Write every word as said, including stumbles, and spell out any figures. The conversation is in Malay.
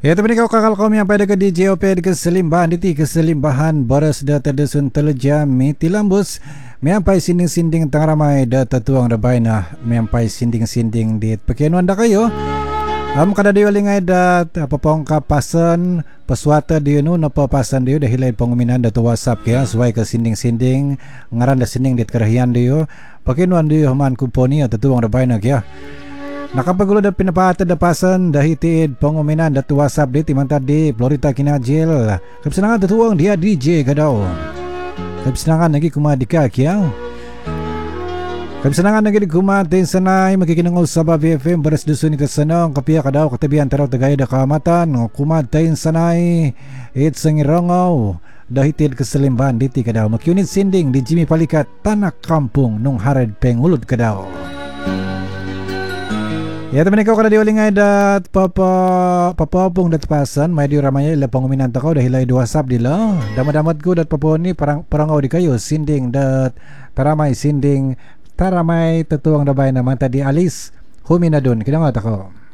Ya teman kau kakal kau yang pada ke D J O P ke selimbahan di keselimbahan boros da terdesun telejam miti lambus mempai sinding-sinding tang ramai da tetuang da bainah mempai sinding-sinding di pekenuan da kayo am kada dia lingai da apa pongka pasan pesuata dia nu napa pasan dia dah hilai penguminan da tu WhatsApp ya suai ke sinding-sinding ngaran da sinding di kerahian dia pekenuan dia man kuponi tetuang da bainah ya. Nakapagulo da pinapata da pasan da hitid penguminan da tu WhatsApp di timan tadi Florita kinajil kapsenangan da tuang dia D J kadaw kapsenangan lagi kumadika kya kapsenangan lagi di kumatin sanay makikinangol sa Babi F M beres dusun ita sanang kapia kadaw katabihan taraw tagay da kaamatan kumatin sanay it's sangirangaw da hitid keselimbahan diti kadaw makiunit sinding di Jimmy Palikat Tanak Kampung nung hared pengulud kadaw. Ya teman ikaw kada diulingay dat papa papapong dat pasan may di ramaya ila panguminan takaw dahil ay WhatsApp dila damadamat ko dat paponi parang parangaw di kayo sinding dat taramay sinding taramay tetuang dabay naman tadi alis huminadun kinangat ako.